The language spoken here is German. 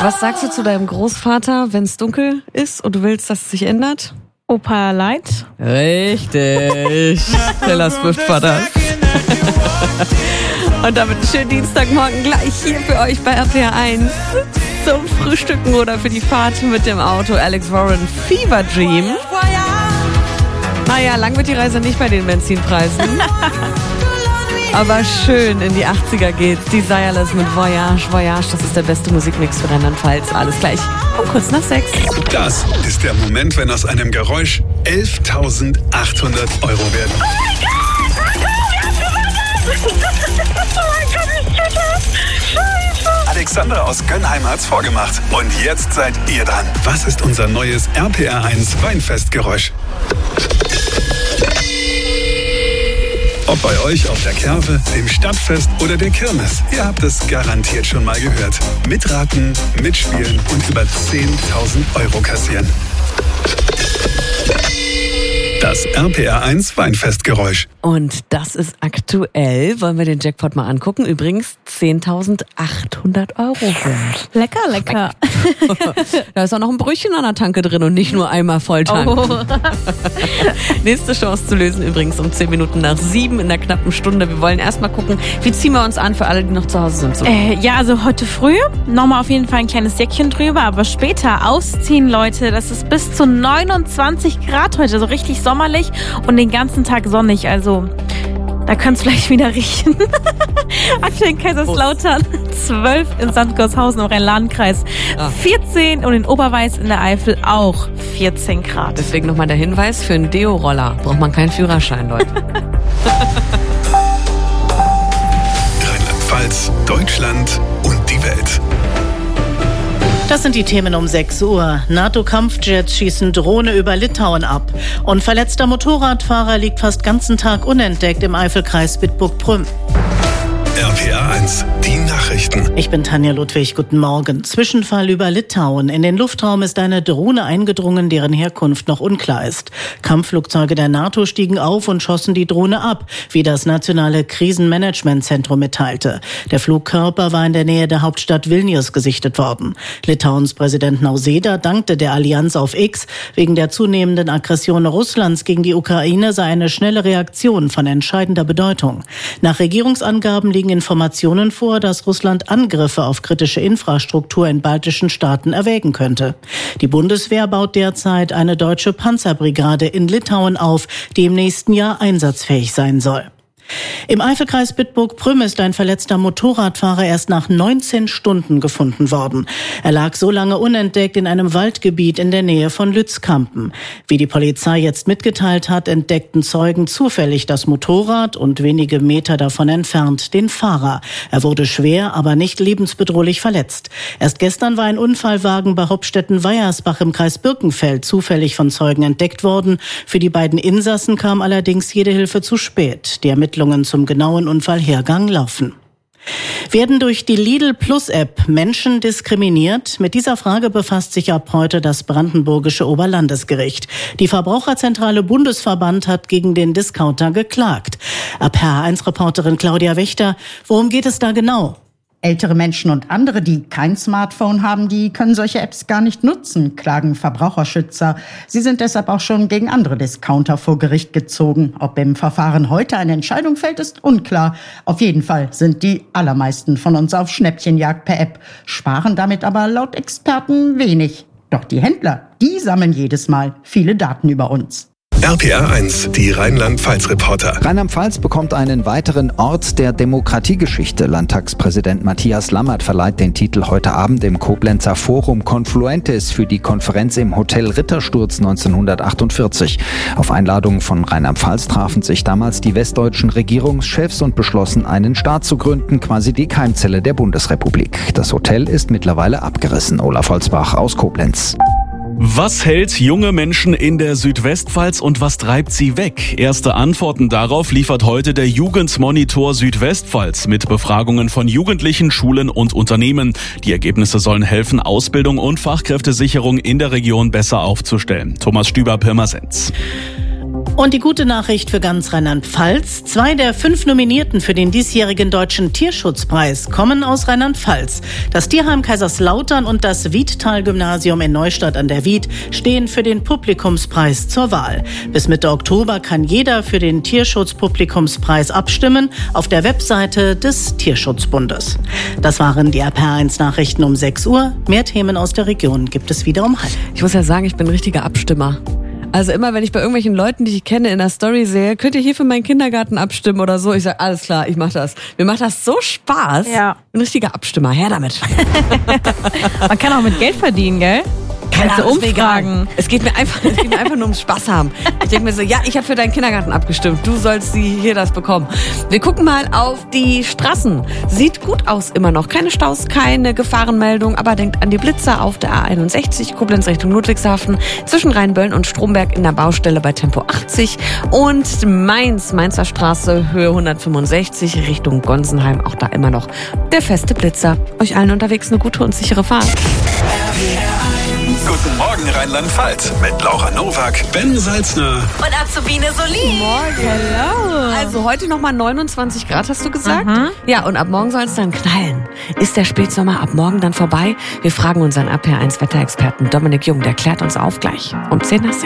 Was sagst du zu deinem Großvater, wenn es dunkel ist und du willst, dass es sich ändert? Opa Light. Richtig. Taylor Swift war das. Und damit einen schönen Dienstagmorgen gleich hier für euch bei RPR 1 zum Frühstücken oder für die Fahrt mit dem Auto. Alex Warren, Fever Dream. Naja, lang wird die Reise nicht bei den Benzinpreisen. Aber schön in die 80er geht's. Desireless mit Voyage. Voyage, das ist der beste Musikmix für Rheinland-Pfalz. Alles gleich um kurz nach 6. Das ist der Moment, wenn aus einem Geräusch 11.800 Euro werden. Oh mein Gott, ich tue das. Scheiße. Alexandra aus Gönnheim hat's vorgemacht. Und jetzt seid ihr dran. Was ist unser neues RPR 1 Weinfestgeräusch? Ob bei euch auf der Kerwe, dem Stadtfest oder der Kirmes. Ihr habt es garantiert schon mal gehört. Mitraten, mitspielen und über 10.000 Euro kassieren. Das RPR 1 Weinfestgeräusch. Und das ist aktuell. Wollen wir den Jackpot mal angucken? Übrigens 10.800 Euro wert. Lecker, lecker. Da ist auch noch ein Brötchen an der Tanke drin und nicht nur einmal volltanken. Oh. Nächste Chance zu lösen übrigens um 10 Minuten nach 7 in der knappen Stunde. Wir wollen erstmal gucken, wie ziehen wir uns an für alle, die noch zu Hause sind. So. Ja, also heute früh nochmal auf jeden Fall ein kleines Jäckchen drüber, aber später ausziehen, Leute. Das ist bis zu 29 Grad heute, so richtig sommerlich und den ganzen Tag sonnig. Also da könnt es vielleicht wieder riechen. Aktuell in Kaiserslautern 12 in St. Goarshausen im Rhein-Lahn-Kreis, 14 und in Oberweiß in der Eifel auch 14 Grad. Deswegen nochmal der Hinweis, für einen Deo-Roller braucht man keinen Führerschein, Leute. Rheinland-Pfalz, Deutschland und die Welt. Das sind die Themen um 6 Uhr. NATO-Kampfjets schießen Drohne über Litauen ab. Und verletzter Motorradfahrer liegt fast ganzen Tag unentdeckt im Eifelkreis Bitburg-Prüm. RPR 1, die Nachrichten. Ich bin Tanja Ludwig, guten Morgen. Zwischenfall über Litauen. In den Luftraum ist eine Drohne eingedrungen, deren Herkunft noch unklar ist. Kampfflugzeuge der NATO stiegen auf und schossen die Drohne ab, wie das nationale Krisenmanagementzentrum mitteilte. Der Flugkörper war in der Nähe der Hauptstadt Vilnius gesichtet worden. Litauens Präsident Nausėda dankte der Allianz auf X. Wegen der zunehmenden Aggression Russlands gegen die Ukraine sei eine schnelle Reaktion von entscheidender Bedeutung. Nach Regierungsangaben liegen Informationen vor, dass Russland Angriffe auf kritische Infrastruktur in baltischen Staaten erwägen könnte. Die Bundeswehr baut derzeit eine deutsche Panzerbrigade in Litauen auf, die im nächsten Jahr einsatzfähig sein soll. Im Eifelkreis Bitburg-Prüm ist ein verletzter Motorradfahrer erst nach 19 Stunden gefunden worden. Er lag so lange unentdeckt in einem Waldgebiet in der Nähe von Lützkampen. Wie die Polizei jetzt mitgeteilt hat, entdeckten Zeugen zufällig das Motorrad und wenige Meter davon entfernt den Fahrer. Er wurde schwer, aber nicht lebensbedrohlich verletzt. Erst gestern war ein Unfallwagen bei Hopstetten-Weiersbach im Kreis Birkenfeld zufällig von Zeugen entdeckt worden. Für die beiden Insassen kam allerdings jede Hilfe zu spät. Die Ermittlungen zum genauen Unfallhergang laufen. Werden durch die Lidl-Plus-App Menschen diskriminiert? Mit dieser Frage befasst sich ab heute das brandenburgische Oberlandesgericht. Die Verbraucherzentrale Bundesverband hat gegen den Discounter geklagt. RPR1-Reporterin Claudia Wächter, worum geht es da genau? Ältere Menschen und andere, die kein Smartphone haben, die können solche Apps gar nicht nutzen, klagen Verbraucherschützer. Sie sind deshalb auch schon gegen andere Discounter vor Gericht gezogen. Ob im Verfahren heute eine Entscheidung fällt, ist unklar. Auf jeden Fall sind die allermeisten von uns auf Schnäppchenjagd per App, sparen damit aber laut Experten wenig. Doch die Händler, die sammeln jedes Mal viele Daten über uns. RPR 1, die Rheinland-Pfalz-Reporter. Rheinland-Pfalz bekommt einen weiteren Ort der Demokratiegeschichte. Landtagspräsident Matthias Lammert verleiht den Titel heute Abend im Koblenzer Forum Confluentes für die Konferenz im Hotel Rittersturz 1948. Auf Einladung von Rheinland-Pfalz trafen sich damals die westdeutschen Regierungschefs und beschlossen, einen Staat zu gründen, quasi die Keimzelle der Bundesrepublik. Das Hotel ist mittlerweile abgerissen. Olaf Holzbach aus Koblenz. Was hält junge Menschen in der Südwestpfalz und was treibt sie weg? Erste Antworten darauf liefert heute der Jugendmonitor Südwestpfalz mit Befragungen von Jugendlichen, Schulen und Unternehmen. Die Ergebnisse sollen helfen, Ausbildung und Fachkräftesicherung in der Region besser aufzustellen. Thomas Stüber, Pirmasens. Und die gute Nachricht für ganz Rheinland-Pfalz: 2 der 5 Nominierten für den diesjährigen Deutschen Tierschutzpreis kommen aus Rheinland-Pfalz. Das Tierheim Kaiserslautern und das Wiedtal-Gymnasium in Neustadt an der Wied stehen für den Publikumspreis zur Wahl. Bis Mitte Oktober kann jeder für den Tierschutz-Publikumspreis abstimmen auf der Webseite des Tierschutzbundes. Das waren die RPR1-Nachrichten um 6 Uhr. Mehr Themen aus der Region gibt es wieder um 12:30. Ich muss ja sagen, ich bin ein richtiger Abstimmer. Also immer, wenn ich bei irgendwelchen Leuten, die ich kenne, in der Story sehe, könnt ihr hier für meinen Kindergarten abstimmen oder so? Ich sage, alles klar, ich mache das. Mir macht das so Spaß. Ja. Ein richtiger Abstimmer, her damit. Man kann auch mit Geld verdienen, gell? Keine Umfragen. Es geht mir einfach nur ums Spaß haben. Ich denke mir so, ja, ich habe für deinen Kindergarten abgestimmt. Du sollst hier das bekommen. Wir gucken mal auf die Straßen. Sieht gut aus immer noch. Keine Staus, keine Gefahrenmeldung. Aber denkt an die Blitzer auf der A61, Koblenz Richtung Ludwigshafen, zwischen Rheinböllen und Stromberg in der Baustelle bei Tempo 80. Und Mainzer Straße, Höhe 165, Richtung Gonsenheim. Auch da immer noch der feste Blitzer. Euch allen unterwegs eine gute und sichere Fahrt. Guten Morgen Rheinland-Pfalz mit Laura Nowak, Ben Salzner Und Azubine Solin. Morgen. Hello. Also heute nochmal 29 Grad, hast du gesagt? Ja, und ab morgen soll es dann knallen. Ist der Spätsommer ab morgen dann vorbei? Wir fragen unseren RPR1-Wetterexperten Dominik Jung, der klärt uns auf gleich um 10 nach 6.